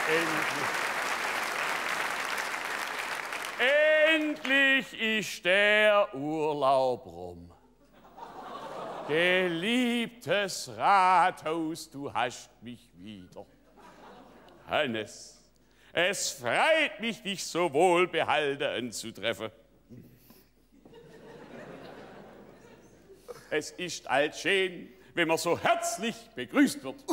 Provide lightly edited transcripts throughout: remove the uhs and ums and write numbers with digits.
Endlich ist der Urlaub rum. Geliebtes Rathaus, du hast mich wieder. Hannes, es freut mich, dich so wohlbehalten anzutreffen. Es ist allschön, wenn man so herzlich begrüßt wird.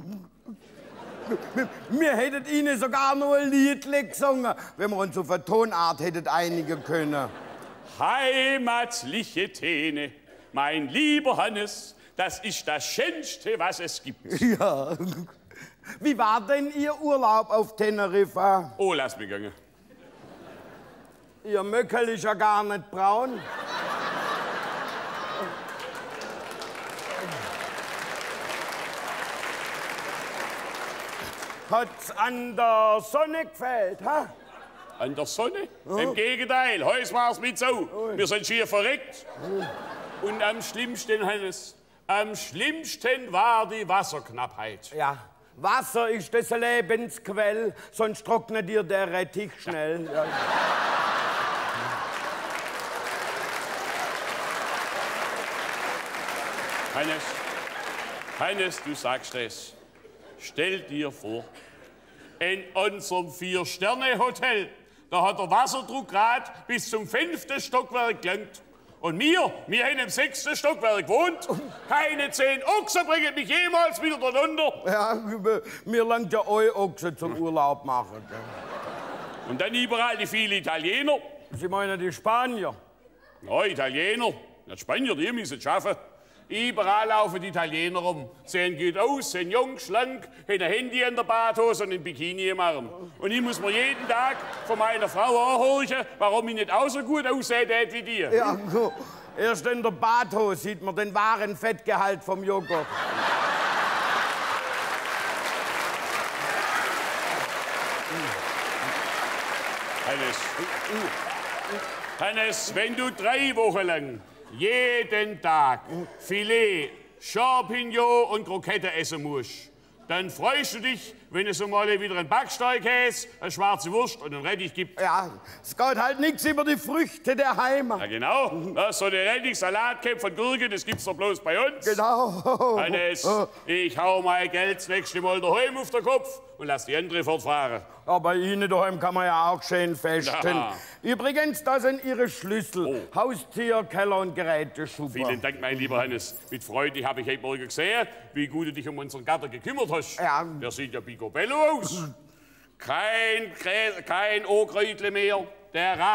Wir hätten Ihnen sogar noch ein Liedle gesungen, wenn wir uns auf eine Tonart hätten einigen können. Heimatliche Täne, mein lieber Hannes, das ist das Schönste, was es gibt. Ja. Wie war denn Ihr Urlaub auf Teneriffa? Oh, lass mich gehen. Ihr Möckel ist ja gar nicht braun. Hat's an der Sonne gefällt, ha? An der Sonne? Oh. Im Gegenteil, heute war's mit so. Wir sind schier verreckt. Und am schlimmsten, Hannes, am schlimmsten war die Wasserknappheit. Ja, Wasser ist das Lebensquell, sonst trocknet dir der Rettich schnell. Ja. Hannes, du sagst es. Stell dir vor, in unserem 4-Sterne-Hotel, da hat der Wasserdruckgrad bis zum 5. Stockwerk gelangt. Und wir haben im 6. Stockwerk gewohnt. Keine 10 Ochsen bringen mich jemals wieder darunter. Ja, mir langt ja euch Ochsen zum Urlaub machen. Und dann überall die vielen Italiener. Sie meinen die Spanier? Ja, Italiener. Die Spanier, die müssen es schaffen. Überall laufen die Italiener rum. Sehen gut aus, sind jung, schlank, haben ein Handy in der Badhose und ein Bikini im Arm. Und ich muss mir jeden Tag von meiner Frau anhorchen, warum ich nicht auch so gut aussehe wie die. Ja, erst in der Badhose sieht man den wahren Fettgehalt vom Joghurt. Hannes, wenn du 3 Wochen lang jeden Tag Filet, Champignon und Krokette essen musst, dann freust du dich, wenn es einmal wieder ein Backsteinkäse, eine schwarze Wurst und einen Rettich gibt. Ja, es geht halt nichts über die Früchte der Heimat. Ja, genau. So eine Rettich, Salatkäpfe von Gurken, das gibt's doch bloß bei uns. Genau. Hannes, ich hau mein Geld das nächste Mal daheim auf den Kopf und lass die andere fortfahren. Aber bei Ihnen daheim kann man ja auch schön festen. Ja. Übrigens, da sind Ihre Schlüssel. Oh. Haustier, Keller und Geräteschuppe. Vielen Dank, mein lieber Hannes. Mit Freude habe ich heute Morgen gesehen, wie gut du dich um unseren Garten gekümmert hast. Ja. Der sieht ja picobello aus. Kein Okräutle mehr. Der